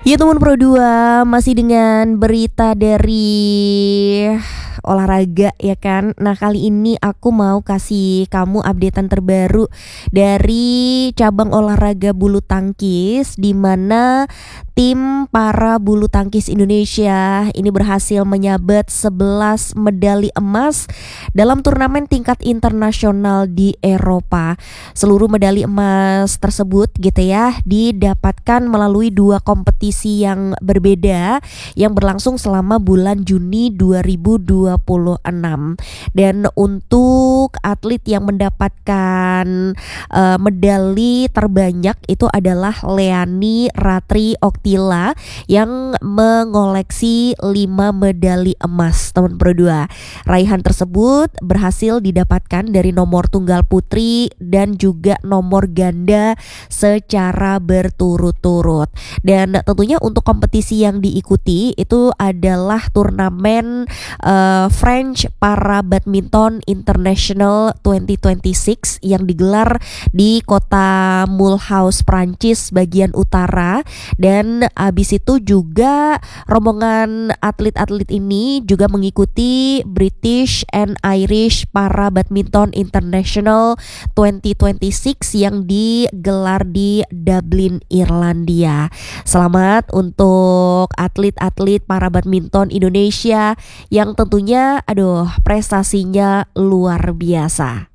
Ya teman Pro 2 masih dengan berita dari olahraga ya kan. Nah kali ini aku mau kasih kamu updatean terbaru dari cabang olahraga bulu tangkis, di mana tim para bulu tangkis Indonesia ini berhasil menyabet 11 medali emas dalam turnamen tingkat internasional di Eropa. Seluruh medali emas tersebut gitu ya didapatkan melalui dua kompetisi yang berbeda yang berlangsung selama bulan Juni 2026. Dan untuk atlet yang mendapatkan medali terbanyak itu adalah Leani Ratri Oktila yang mengoleksi 5 medali emas, teman Pro 2. Raihan tersebut berhasil didapatkan dari nomor tunggal putri dan juga nomor ganda secara berturut-turut. Dan tentunya untuk kompetisi yang diikuti itu adalah turnamen French Para Badminton International 2026 yang digelar di kota Mulhouse, Prancis bagian utara. Dan habis itu juga rombongan atlet-atlet ini juga mengikuti British and Irish Para Badminton International 2026 yang digelar di Dublin, Irlandia. Selamat untuk atlet-atlet para badminton Indonesia yang tentunya prestasinya luar biasa.